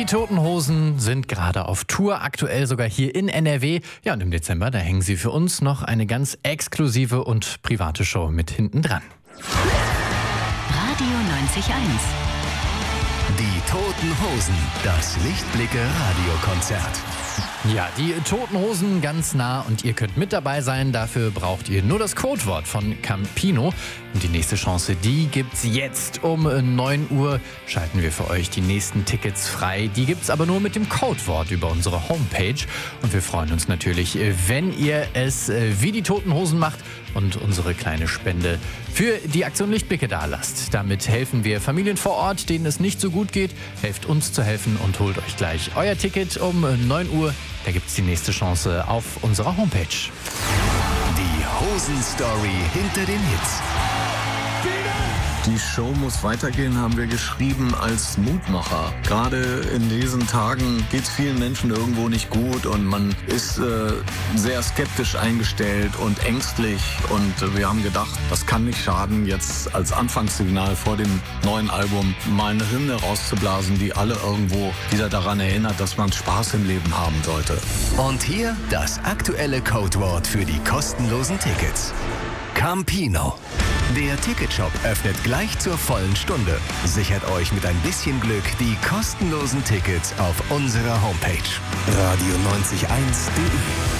Die Toten Hosen sind gerade auf Tour, aktuell sogar hier in NRW. Ja, und im Dezember, da hängen sie für uns noch eine ganz exklusive und private Show mit hinten dran. Radio 90.1. Die Toten Hosen, das Lichtblicke-Radiokonzert. Ja, die Toten Hosen ganz nah und ihr könnt mit dabei sein. Dafür braucht ihr nur das Codewort von Campino. Und die nächste Chance, die gibt's jetzt um 9 Uhr. Schalten wir für euch die nächsten Tickets frei. Die gibt's aber nur mit dem Codewort über unsere Homepage. Und wir freuen uns natürlich, wenn ihr es wie die Toten Hosen macht und unsere kleine Spende für die Aktion Lichtblicke dalasst. Damit helfen wir Familien vor Ort, denen es nicht so gut geht. Helft uns zu helfen und holt euch gleich euer Ticket um 9 Uhr. Da gibt es die nächste Chance auf unserer Homepage. Die Hosen-Story hinter den Hits. Die Show muss weitergehen, haben wir geschrieben als Mutmacher. Gerade in diesen Tagen geht es vielen Menschen irgendwo nicht gut und man ist sehr skeptisch eingestellt und ängstlich. Und wir haben gedacht, das kann nicht schaden, jetzt als Anfangssignal vor dem neuen Album mal eine Hymne rauszublasen, die alle irgendwo wieder daran erinnert, dass man Spaß im Leben haben sollte. Und hier das aktuelle Codewort für die kostenlosen Tickets. Campino. Der Ticketshop öffnet gleich zur vollen Stunde. Sichert euch mit ein bisschen Glück die kostenlosen Tickets auf unserer Homepage. Radio 90.1.de